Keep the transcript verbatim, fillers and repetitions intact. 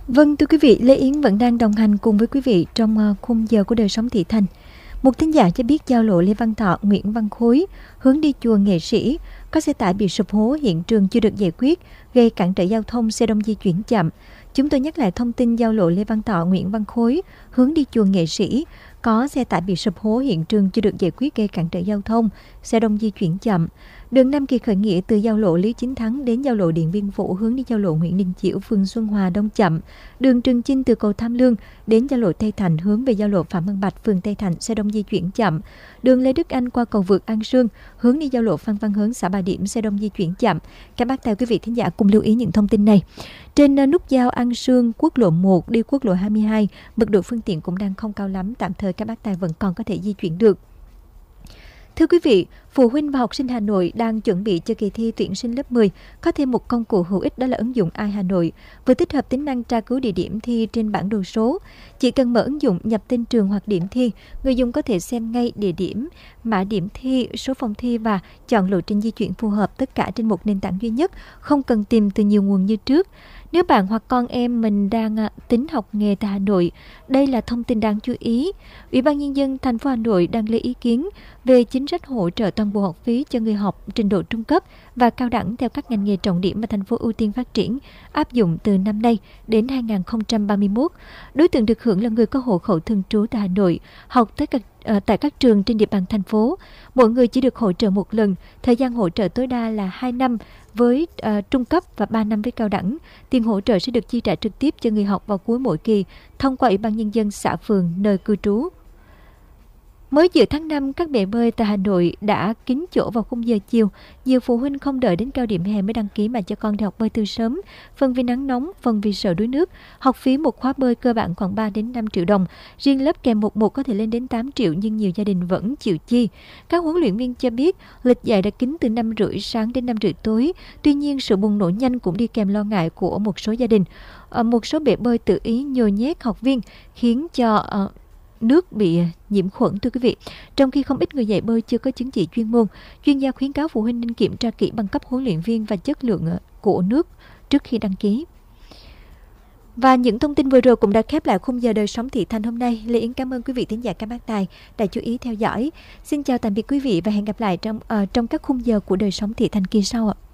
Vâng, thưa quý vị, Lê Yến vẫn đang đồng hành cùng với quý vị trong uh, khung giờ của đời sống thị thành. Một thính giả cho biết giao lộ Lê Văn Thọ, Nguyễn Văn Khối, hướng đi chùa Nghệ Sĩ, có xe tải bị sụp hố, hiện trường chưa được giải quyết, gây cản trở giao thông, xe đông di chuyển chậm. Chúng tôi nhắc lại thông tin giao lộ Lê Văn Thọ, Nguyễn Văn Khối, hướng đi chùa Nghệ Sĩ, có xe tải bị sụp hố, hiện trường chưa được giải quyết, gây cản trở giao thông, xe đông di chuyển chậm. Đường Nam Kỳ khởi nghĩa từ giao lộ Lý Chính Thắng đến giao lộ Điện Biên Phủ hướng đi giao lộ Nguyễn Đình Chiểu, phường Xuân Hòa đông chậm. Đường Trường Chinh từ cầu Tham Lương đến giao lộ Tây Thành hướng về giao lộ Phạm Văn Bạch, phường Tây Thành, xe đông di chuyển chậm. Đường Lê Đức Anh qua cầu vượt An Sương hướng đi giao lộ Phan Văn Hớn, xã Bà Điểm, xe đông di chuyển chậm. Các bác tài quý vị thính giả cùng lưu ý những thông tin này. Trên nút giao An Sương, quốc lộ một đi quốc lộ hai mươi hai, mật độ phương tiện cũng đang không cao lắm, tạm thời các bác tài vẫn còn có thể di chuyển được. Thưa quý vị, phụ huynh và học sinh Hà Nội đang chuẩn bị cho kỳ thi tuyển sinh lớp mười có thêm một công cụ hữu ích, đó là ứng dụng i Hà Nội, vừa tích hợp tính năng tra cứu địa điểm thi trên bản đồ số. Chỉ cần mở ứng dụng, nhập tên trường hoặc điểm thi, người dùng có thể xem ngay địa điểm, mã điểm thi, số phòng thi và chọn lộ trình di chuyển phù hợp, tất cả trên một nền tảng duy nhất, không cần tìm từ nhiều nguồn như trước. Nếu bạn hoặc con em mình đang tính học nghề tại Hà Nội, đây là thông tin đáng chú ý. Ủy ban Nhân dân thành phố Hà Nội đang lấy ý kiến về chính sách hỗ trợ toàn bộ học phí cho người học trình độ trung cấp và cao đẳng theo các ngành nghề trọng điểm mà thành phố ưu tiên phát triển, áp dụng từ năm nay đến hai nghìn không trăm ba mươi mốt. Đối tượng được hưởng là người có hộ khẩu thường trú tại Hà Nội, học tại các uh, tại các trường trên địa bàn thành phố. Mỗi người chỉ được hỗ trợ một lần, thời gian hỗ trợ tối đa là hai năm với uh, trung cấp và ba năm với cao đẳng. Tiền hỗ trợ sẽ được chi trả trực tiếp cho người học vào cuối mỗi kỳ thông qua Ủy ban Nhân dân xã phường nơi cư trú. Mới giữa tháng năm, các bể bơi tại Hà Nội đã kín chỗ vào khung giờ chiều. Nhiều phụ huynh không đợi đến cao điểm hè mới đăng ký mà cho con đi học bơi từ sớm. Phần vì nắng nóng, phần vì sợ đuối nước. Học phí một khóa bơi cơ bản khoảng ba đến năm triệu đồng. Riêng lớp kèm một một có thể lên đến tám triệu nhưng nhiều gia đình vẫn chịu chi. Các huấn luyện viên cho biết lịch dạy đã kín từ năm rưỡi sáng đến năm rưỡi tối. Tuy nhiên, sự bùng nổ nhanh cũng đi kèm lo ngại của một số gia đình. Ở một số bể bơi tự ý nhồi nhét học viên khiến cho uh, nước bị nhiễm khuẩn, thưa quý vị. Trong khi không ít người dạy bơi chưa có chứng chỉ chuyên môn, chuyên gia khuyến cáo phụ huynh nên kiểm tra kỹ bằng cấp huấn luyện viên và chất lượng của nước trước khi đăng ký. Và những thông tin vừa rồi cũng đã khép lại khung giờ đời sống thị thành hôm nay. Lê Yến cảm ơn quý vị thính giả các bác tài đã chú ý theo dõi. Xin chào tạm biệt quý vị và hẹn gặp lại trong uh, trong các khung giờ của đời sống thị thành kỳ sau ạ.